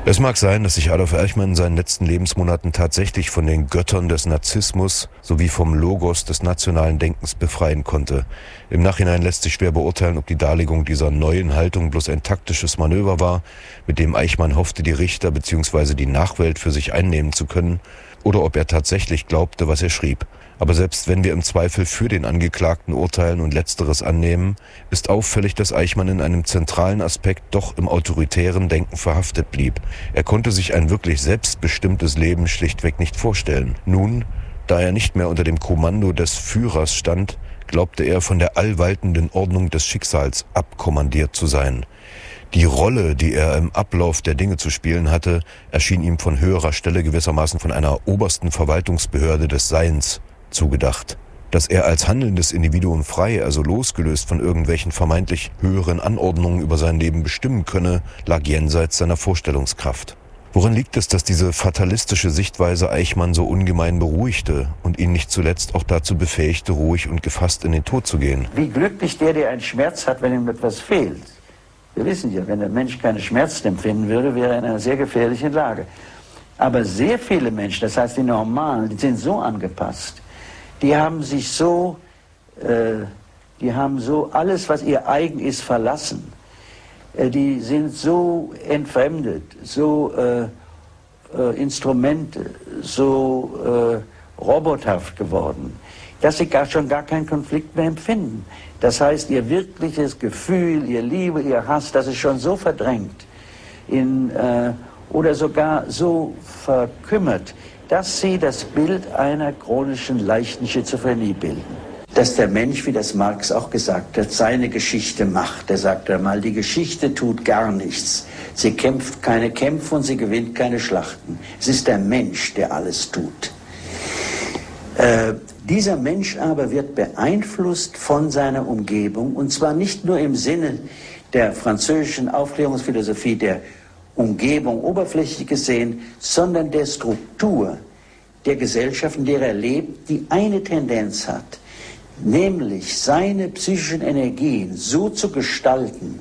Es mag sein, dass sich Adolf Eichmann in seinen letzten Lebensmonaten tatsächlich von den Göttern des Narzissmus sowie vom Logos des nationalen Denkens befreien konnte. Im Nachhinein lässt sich schwer beurteilen, ob die Darlegung dieser neuen Haltung bloß ein taktisches Manöver war, mit dem Eichmann hoffte, die Richter bzw. die Nachwelt für sich einnehmen zu können, oder ob er tatsächlich glaubte, was er schrieb. Aber selbst wenn wir im Zweifel für den Angeklagten urteilen und Letzteres annehmen, ist auffällig, dass Eichmann in einem zentralen Aspekt doch im autoritären Denken verhaftet blieb. Er konnte sich ein wirklich selbstbestimmtes Leben schlichtweg nicht vorstellen. Nun, da er nicht mehr unter dem Kommando des Führers stand, glaubte er, von der allwaltenden Ordnung des Schicksals abkommandiert zu sein. Die Rolle, die er im Ablauf der Dinge zu spielen hatte, erschien ihm von höherer Stelle gewissermaßen von einer obersten Verwaltungsbehörde des Seins zugedacht. Dass er als handelndes Individuum frei, also losgelöst von irgendwelchen vermeintlich höheren Anordnungen über sein Leben bestimmen könne, lag jenseits seiner Vorstellungskraft. Worin liegt es, dass diese fatalistische Sichtweise Eichmann so ungemein beruhigte und ihn nicht zuletzt auch dazu befähigte, ruhig und gefasst in den Tod zu gehen? Wie glücklich der einen Schmerz hat, wenn ihm etwas fehlt. Wir wissen ja, wenn der Mensch keine Schmerzen empfinden würde, wäre er in einer sehr gefährlichen Lage. Aber sehr viele Menschen, das heißt die Normalen, die sind so angepasst, die haben sich so, alles, was ihr eigen ist, verlassen. Die sind so entfremdet, so Instrumente, so robothaft geworden, dass sie schon gar keinen Konflikt mehr empfinden. Das heißt, ihr wirkliches Gefühl, ihr Liebe, ihr Hass, das ist schon so verdrängt oder sogar so verkümmert, dass sie das Bild einer chronischen leichten Schizophrenie bilden. Dass der Mensch, wie das Marx auch gesagt hat, seine Geschichte macht. Er sagt einmal, die Geschichte tut gar nichts. Sie kämpft keine Kämpfe und sie gewinnt keine Schlachten. Es ist der Mensch, der alles tut. Dieser Mensch aber wird beeinflusst von seiner Umgebung, und zwar nicht nur im Sinne der französischen Aufklärungsphilosophie der Umgebung oberflächlich gesehen, sondern der Struktur der Gesellschaft, in der er lebt, die eine Tendenz hat, nämlich seine psychischen Energien so zu gestalten,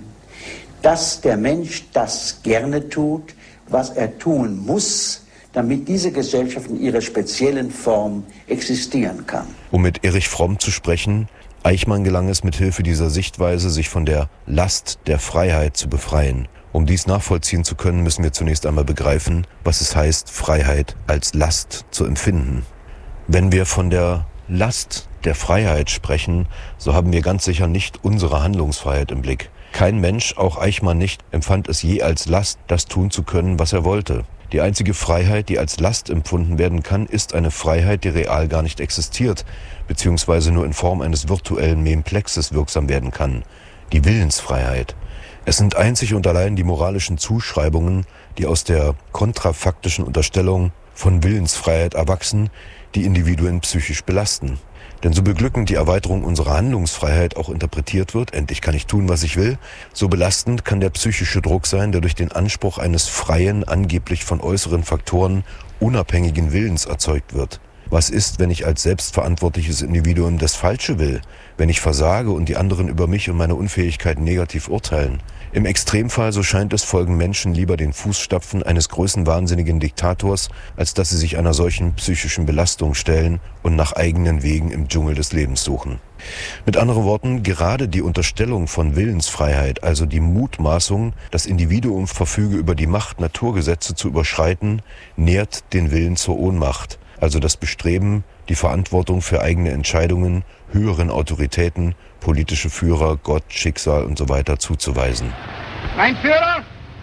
dass der Mensch das gerne tut, was er tun muss, damit diese Gesellschaft in ihrer speziellen Form existieren kann. Um mit Erich Fromm zu sprechen, Eichmann gelang es mit Hilfe dieser Sichtweise, sich von der Last der Freiheit zu befreien. Um dies nachvollziehen zu können, müssen wir zunächst einmal begreifen, was es heißt, Freiheit als Last zu empfinden. Wenn wir von der Last der Freiheit sprechen, so haben wir ganz sicher nicht unsere Handlungsfreiheit im Blick. Kein Mensch, auch Eichmann nicht, empfand es je als Last, das tun zu können, was er wollte. Die einzige Freiheit, die als Last empfunden werden kann, ist eine Freiheit, die real gar nicht existiert, beziehungsweise nur in Form eines virtuellen Memplexes wirksam werden kann. Die Willensfreiheit. Es sind einzig und allein die moralischen Zuschreibungen, die aus der kontrafaktischen Unterstellung von Willensfreiheit erwachsen, die Individuen psychisch belasten. Denn so beglückend die Erweiterung unserer Handlungsfreiheit auch interpretiert wird, endlich kann ich tun, was ich will, so belastend kann der psychische Druck sein, der durch den Anspruch eines freien, angeblich von äußeren Faktoren unabhängigen Willens erzeugt wird. Was ist, wenn ich als selbstverantwortliches Individuum das Falsche will, wenn ich versage und die anderen über mich und meine Unfähigkeit negativ urteilen? Im Extremfall, so scheint es, folgen Menschen lieber den Fußstapfen eines größenwahnsinnigen Diktators, als dass sie sich einer solchen psychischen Belastung stellen und nach eigenen Wegen im Dschungel des Lebens suchen. Mit anderen Worten, gerade die Unterstellung von Willensfreiheit, also die Mutmaßung, das Individuum verfüge über die Macht, Naturgesetze zu überschreiten, nährt den Willen zur Ohnmacht, also das Bestreben, die Verantwortung für eigene Entscheidungen höheren Autoritäten, politische Führer, Gott, Schicksal und so weiter zuzuweisen. Mein Führer,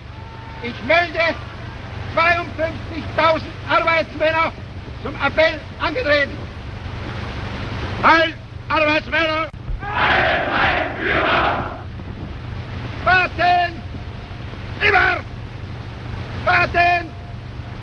ich melde 52.000 Arbeitsmänner zum Appell angetreten. Halt, Arbeitsmänner!